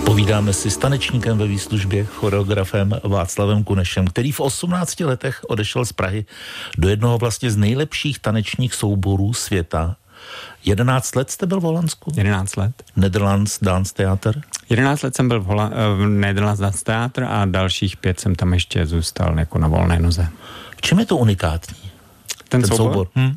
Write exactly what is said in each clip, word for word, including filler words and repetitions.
Povídáme si s tanečníkem ve výslužbě, choreografem Václavem Kunešem, který v osmnácti letech odešel z Prahy do jednoho vlastně z nejlepších tanečních souborů světa. jedenáct let jste byl v Holandsku? jedenáct let. Netherlands Dance Theater? jedenáct let jsem byl v, Hola- v Netherlands Dance Theater a dalších pět jsem tam ještě zůstal jako na volné noze. V čem je to unikátní? Ten, Ten soubor? soubor? Hm?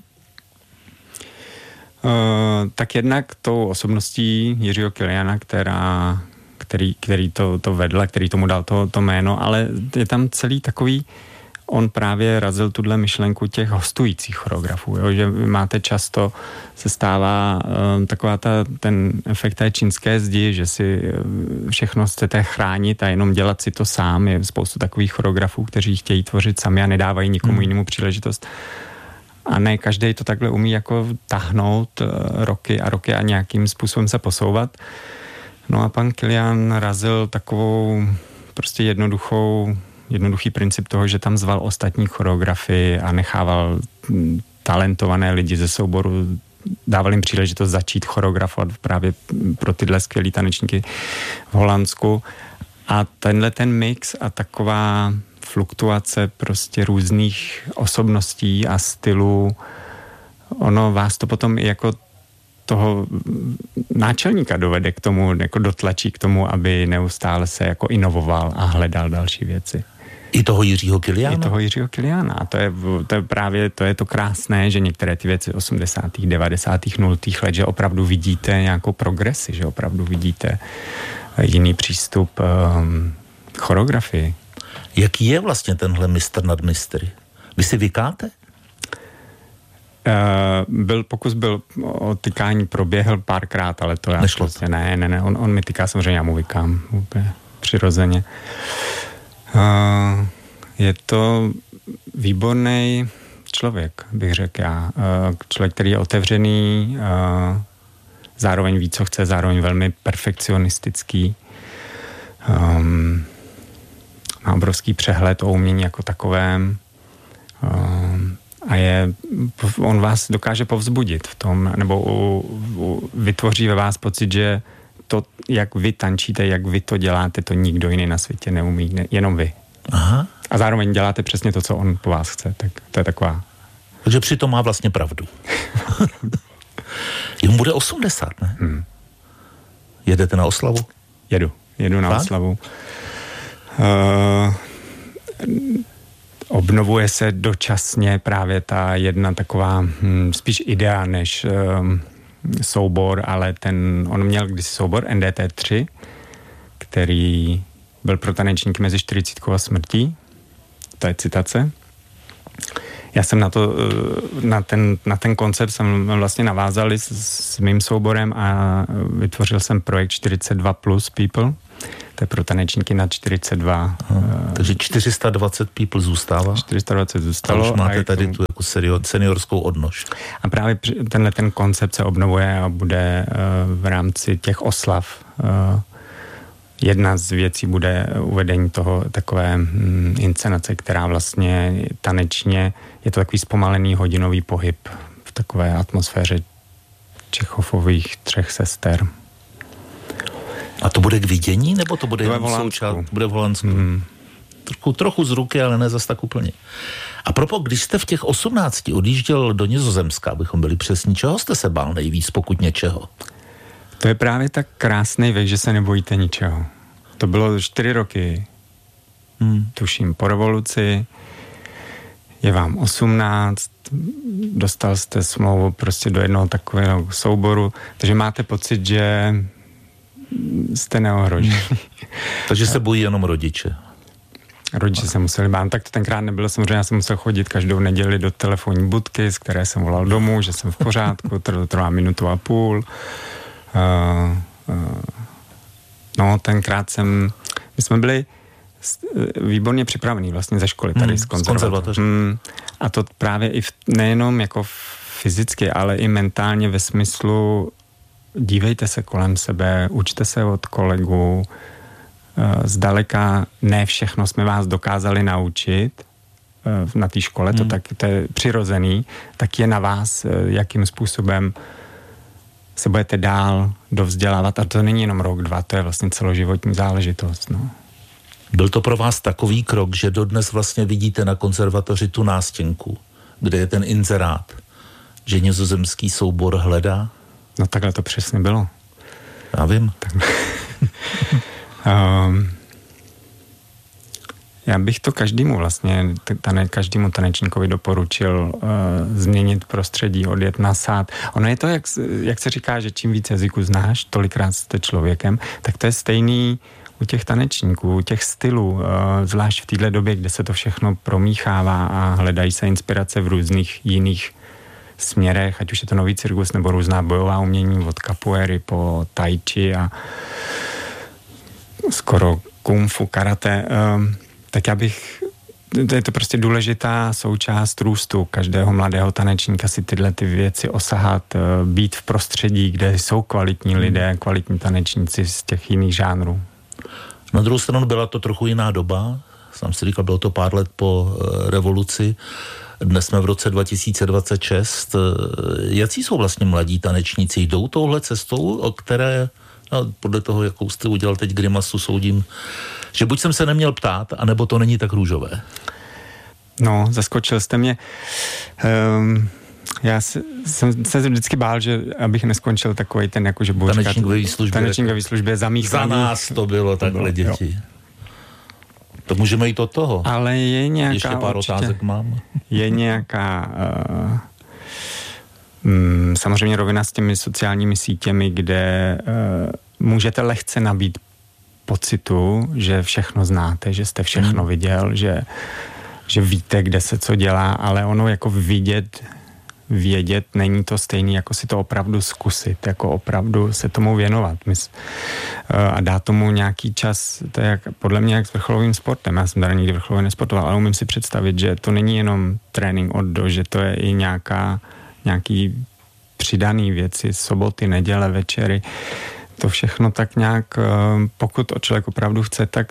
Uh, tak jednak tou osobností Jiřího Kiliana, která, který, který to, to vedl, který tomu dal to, to jméno, ale je tam celý takový, on právě razil tuhle myšlenku těch hostujících choreografů, jo? Že máte často, se stává um, taková ta, ten efekt té čínské zdi, že si všechno chcete chránit a jenom dělat si to sám. Je spoustu takových choreografů, kteří chtějí tvořit sami a nedávají nikomu hmm. jinému příležitost. A ne každý to takhle umí jako tahnout roky a roky a nějakým způsobem se posouvat. No a pan Kilian razil takovou prostě jednoduchou, jednoduchý princip toho, že tam zval ostatní choreografy a nechával talentované lidi ze souboru, dával jim příležitost začít choreografovat právě pro tyhle skvělý tanečníky v Holandsku. A tenhle ten mix a taková fluktuace prostě různých osobností a stylů, ono vás to potom i jako toho náčelníka dovede k tomu, jako dotlačí k tomu, aby neustále se jako inovoval a hledal další věci. I toho Jiřího Kiliana? I toho Jiřího Kiliana. A to je, to je právě to, je to krásné, že některé ty věci osmdesátých, devadesátých, nultých let, že opravdu vidíte nějakou progresi, že opravdu vidíte jiný přístup um, k choreografii. Jaký je vlastně tenhle mistr nad mistry? Vy si vykáte? Uh, byl, pokus byl o tykání proběhl párkrát, ale to já Nešlo prostě to. ne, ne, ne, on, on mi tyká, samozřejmě já mu vykám úplně přirozeně. Uh, je to výborný člověk, bych řekl já. Uh, člověk, který je otevřený, uh, zároveň ví, co chce, zároveň velmi perfekcionistický. Um, má obrovský přehled o umění jako takovém um, a je, on vás dokáže povzbudit v tom, nebo u, u, vytvoří ve vás pocit, že to, jak vy tančíte, jak vy to děláte, to nikdo jiný na světě neumí, ne, jenom vy. Aha. A zároveň děláte přesně to, co on po vás chce, tak to je taková... Takže přitom má vlastně pravdu. Jemu bude osmdesát, ne? Hmm. Jedete na oslavu? Jedu, jedu na Fakt? oslavu. Uh, obnovuje se dočasně právě ta jedna taková hm, spíš idea než um, soubor, ale ten, on měl kdysi soubor N D T tři, který byl pro tanečníky mezi čtyřicítkou a smrtí. To je citace. Já jsem na to, na ten, na ten koncept jsem vlastně navázal s, s mým souborem a vytvořil jsem projekt čtyřicet dva plus people. To je pro tanečníky nad čtyřicet dva. Aha, takže čtyři sta dvacet people zůstává? čtyři sta dvacet zůstalo. A už máte a tady tomu... tu jako senior, seniorskou odnož. A právě tenhle ten koncept se obnovuje a bude uh, v rámci těch oslav. Uh, jedna z věcí bude uvedení toho takové mm, inscenace, která vlastně tanečně, je to takový zpomalený hodinový pohyb v takové atmosféře Čechovových třech sester. A to bude k vidění, nebo to bude v součást? Bude v Holandsku. Hmm. Trochu, trochu z ruky, ale ne zas tak úplně. A propo, když jste v těch osmnácti odjížděl do Nizozemska, abychom byli přesní, čeho jste se bál nejvíc, pokud něčeho? To je právě tak krásný věk, že se nebojíte ničeho. To bylo čtyři roky, hmm. tuším, po revoluci, je vám osmnáct, dostal jste smlouvu prostě do jednoho takového souboru, takže máte pocit, že jste neohroženi. Hmm. Takže se bojí jenom rodiče. Rodiče se museli bát, tak to tenkrát nebylo, samozřejmě já jsem musel chodit každou neděli do telefonní budky, z které jsem volal domů, že jsem v pořádku, to trvá minutu a půl. Uh, uh, no, tenkrát jsem, my jsme byli výborně připravení vlastně ze školy tady hmm, z konzervatoře. Hmm, a to právě i v, nejenom jako fyzicky, ale i mentálně ve smyslu dívejte se kolem sebe, učte se od kolegů, zdaleka ne všechno jsme vás dokázali naučit na té škole, hmm. to tak to je přirozený, tak je na vás, jakým způsobem se budete dál dovzdělávat a to není jenom rok, dva, to je vlastně celoživotní záležitost. No. Byl to pro vás takový krok, že dodnes vlastně vidíte na konzervatoři tu nástěnku, kde je ten inzerát, že nizozemský soubor hledá? No takhle to přesně bylo. Já vím. Tak... um, já bych to každému vlastně, tane, každému tanečníkovi doporučil uh, změnit prostředí, odjet na sád. Ono je to, jak, jak se říká, že čím víc jazyků znáš, tolikrát jste člověkem, tak to je stejný u těch tanečníků, u těch stylů, uh, zvlášť v téhle době, kde se to všechno promíchává a hledají se inspirace v různých jiných směrech, ať už je to nový cirkus nebo různá bojová umění od capoeiry po tai chi a skoro kung fu, karate, um, tak já bych, to je to prostě důležitá součást růstu každého mladého tanečníka si tyhle ty věci osahat, být v prostředí, kde jsou kvalitní lidé, kvalitní tanečníci z těch jiných žánrů. Na druhou stranu byla to trochu jiná doba, jsem si říkal, bylo to pár let po revoluci, dnes jsme v roce dva tisíce dvacet šest. Jací jsou vlastně mladí tanečníci? Jdou touhle cestou, o které, no, podle toho, jakou jste udělal teď grimasu, soudím, že buď jsem se neměl ptát, anebo to není tak růžové. No, zaskočil jste mě. Um, já se, jsem se vždycky bál, že abych neskončil takovej ten, jakože budu říkat... Tanečník ve výslužbě. Tanečník ve výslužbě zamíchaný. Za nás to bylo takhle, to bylo, děti. Jo. To můžeme jít od toho. Ale je nějaká... Ještě pár určitě, otázek mám. Je nějaká... Uh, um, samozřejmě rovina s těmi sociálními sítěmi, kde uh, můžete lehce nabít pocitu, že všechno znáte, že jste všechno hmm. viděl, že, že víte, kde se co dělá, ale ono jako vidět, vědět, není to stejný, jako si to opravdu zkusit, jako opravdu se tomu věnovat. Mys, a dá tomu nějaký čas, to je jak, podle mě jak s vrcholovým sportem. Já jsem tady nikdy vrcholově nesportoval, ale umím si představit, že to není jenom trénink od do, že to je i nějaká, nějaký přidaný věci, soboty, neděle, večery. To všechno tak nějak, pokud o člověk opravdu chce, tak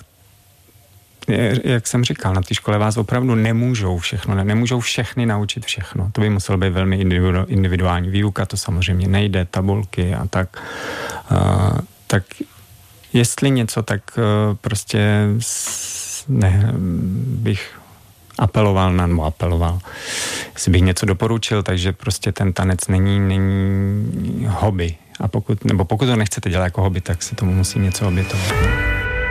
jak jsem říkal, na té škole vás opravdu nemůžou všechno, ne, nemůžou všechny naučit všechno. To by muselo být velmi individuální výuka, to samozřejmě nejde, tabulky a tak. Uh, tak jestli něco, tak uh, prostě ne, bych apeloval na, nebo apeloval, jestli bych něco doporučil, takže prostě ten tanec není, není hobby. A pokud, nebo pokud to nechcete dělat jako hobby, tak se tomu musí něco obětovat.